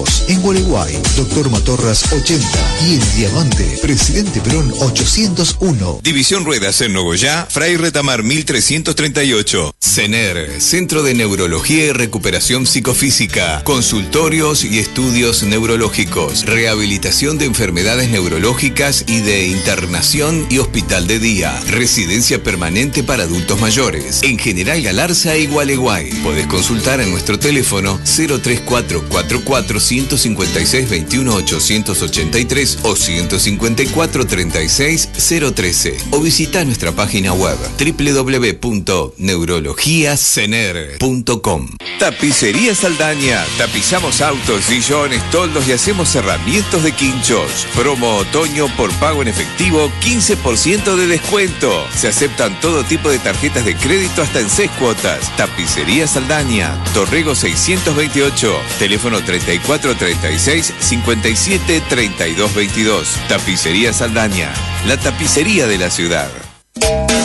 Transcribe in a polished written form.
En Gualeguay, Doctor Matorras 80 y en Diamante, Presidente Perón 801. División Ruedas en Nogoyá, Fray Retamar 1338. CENER, Centro de Neurología y Recuperación Psicofísica, consultorios y estudios neurológicos, rehabilitación de enfermedades neurológicas y de internación y hospital de día, residencia permanente para adultos mayores. En General Galarza y Gualeguay. Podés consultar en nuestro teléfono 03444 156 21 883 o 154 36 013 o visita nuestra página web www.neurologiacener.com. Tapicería Saldaña. Tapizamos autos, sillones, toldos y hacemos herramientas de quinchos. Promo otoño por pago en efectivo, 15% de descuento. Se aceptan todo tipo de tarjetas de crédito hasta en 6 cuotas. Tapicería Saldaña, Torrego 628, teléfono 3436 57 32 22. Tapicería Saldaña, la tapicería de la ciudad.